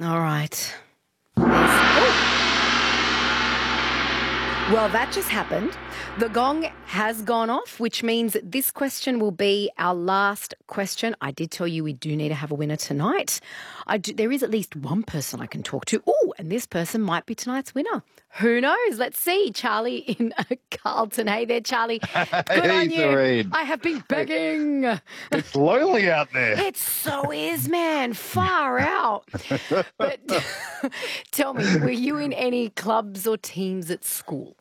All right. Well, that just happened. The gong has gone off, which means that this question will be our last question. I did tell you we do need to have a winner tonight. There is at least one person I can talk to. Oh, and this person might be tonight's winner. Who knows? Let's see. Charlie in Carlton. Hey there, Charlie. Good on you. Serene. I have been begging. It's lonely out there. It so is, man. Far out. But tell me, were you in any clubs or teams at school?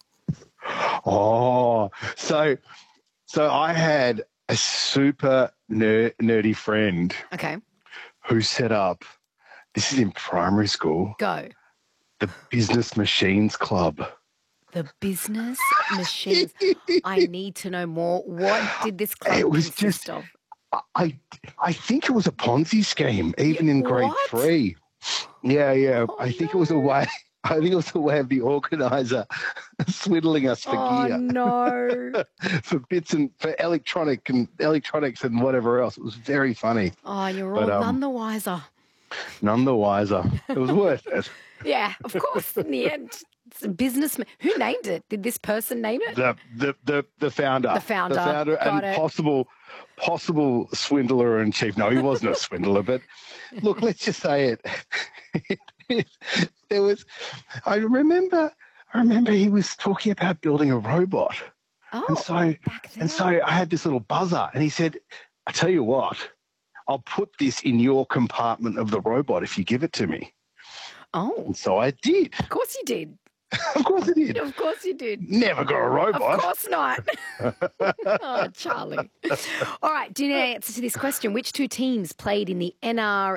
Oh, so I had a super nerdy friend Okay. who set up, this is in primary school, Go. the Business Machines Club. The business machines. I need to know more. What did this club It was consist just- of? I think it was a Ponzi scheme, even in grade What? 3. Yeah. Oh, I think it was a way. I think it was a way of the organizer swindling us for Oh, gear, no. for bits and for electronics and whatever else. It was very funny. Oh, you're all But, none the wiser. None the wiser. It was worth it. Yeah, of course, in the end. It's a businessman. Who named it? Did this person name it? The founder. The founder. and Got it. possible swindler in chief. No, he wasn't a swindler, but look, let's just say it. There was. I remember he was talking about building a robot, Oh, and so back then. I had this little buzzer, and he said, "I tell you what, I'll put this in your compartment of the robot if you give it to me." Oh, And so I did. of course you did. Of course I did. Of course you did. Never got a robot. Of course not. Oh, Charlie. All right. Do you know the answer to this question? Which two teams played in the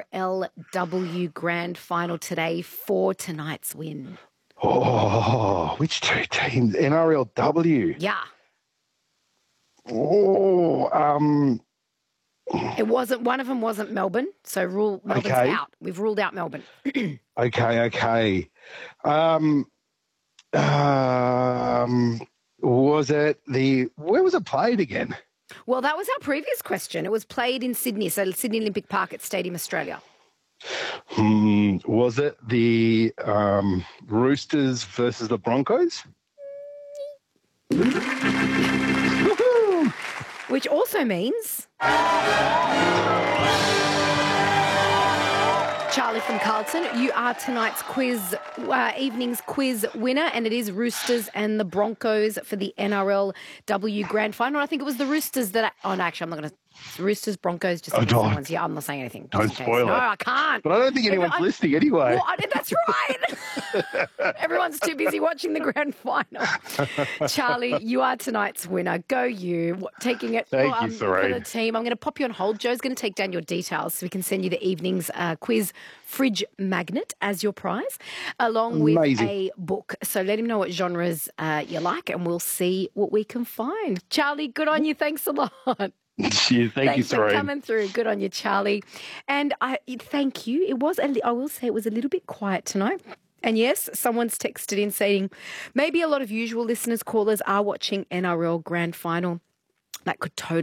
NRLW Grand Final today for tonight's win? Oh, which two teams? NRLW. Yeah. Oh, It wasn't, one of them wasn't Melbourne. So Melbourne's Okay. out. We've ruled out Melbourne. okay. Was it where was it played again? Well, that was our previous question. It was played in Sydney. So Sydney Olympic Park at Stadium Australia. Was it the Roosters versus the Broncos? Woohoo! Which also means Charlie from Carlton, you are tonight's evening's quiz winner, and it is Roosters and the Broncos for the NRLW Grand Final. I think it was the Roosters that. I'm not going to. Roosters, Broncos, just don't. someone's. Yeah, I'm not saying anything. Don't just in case. spoil No, it. I can't. But I don't think anyone's listening anyway. Well, that's right. Everyone's too busy watching the grand final. Charlie, you are tonight's winner. Go you. Taking it Thank you, for Serene. the team. I'm going to pop you on hold. Joe's going to take down your details so we can send you the evening's quiz fridge magnet as your prize, along with Amazing. a book. So let him know what genres you like, and we'll see what we can find. Charlie, good on you. Thanks a lot. Thank you, Thanks for Serene. coming through. Good on you, Charlie. And thank you. It was, I will say, it was a little bit quiet tonight. And yes, someone's texted in saying maybe a lot of usual listeners, callers are watching NRL Grand Final. That could totally